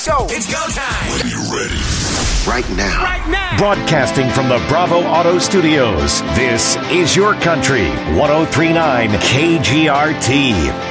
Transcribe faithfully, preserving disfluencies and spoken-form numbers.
show. It's go time. When you're ready. Right now. Right now. Broadcasting from the Bravo Auto Studios, this is Your Country, one oh three point nine K G R T.